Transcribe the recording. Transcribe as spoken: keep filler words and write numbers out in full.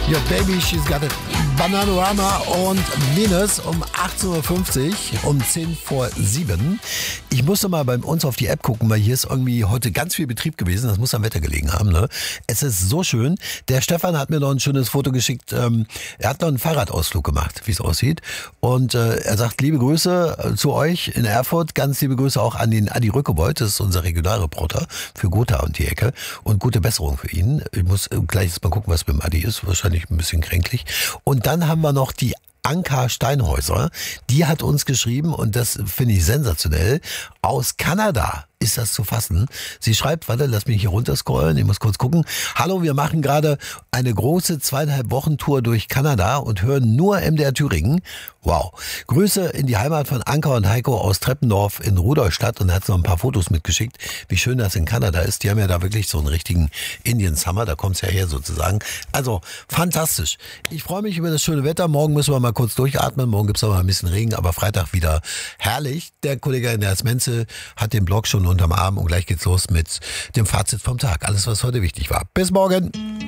Ja, Baby, she's got it. Bananarama und Venus um achtzehn Uhr fünfzig, um zehn vor sieben. Ich musste mal bei uns auf die App gucken, weil hier ist irgendwie heute ganz viel Betrieb gewesen. Das muss am Wetter gelegen haben, ne? Es ist so schön. Der Stefan hat mir noch ein schönes Foto geschickt. Ähm, er hat noch einen Fahrradausflug gemacht, wie es aussieht. Und äh, er sagt, liebe Grüße zu euch in Erfurt. Ganz liebe Grüße auch an den Adi Rückebold. Das ist unser Regionalreporter für Gotha und die Ecke. Und gute Besserung für ihn. Ich muss gleich jetzt mal gucken, was mit dem Adi ist. Wahrscheinlich ein bisschen kränklich. Und dann haben wir noch die Anka Steinhäuser. Die hat uns geschrieben, und das finde ich sensationell, aus Kanada ist das zu fassen. Sie schreibt, warte, lass mich hier runterscrollen, ich muss kurz gucken. Hallo, wir machen gerade eine große zweieinhalb Wochen Tour durch Kanada und hören nur M D R Thüringen. Wow. Grüße in die Heimat von Anka und Heiko aus Treppendorf in Rudolstadt, und er hat noch ein paar Fotos mitgeschickt, wie schön das in Kanada ist. Die haben ja da wirklich so einen richtigen Indian Summer, da kommt's ja her sozusagen. Also, fantastisch. Ich freue mich über das schöne Wetter. Morgen müssen wir mal kurz durchatmen. Morgen gibt's noch mal ein bisschen Regen, aber Freitag wieder herrlich. Der Kollege in der Menze hat den Blog schon unterm Arm, und gleich geht's los mit dem Fazit vom Tag. Alles, was heute wichtig war. Bis morgen.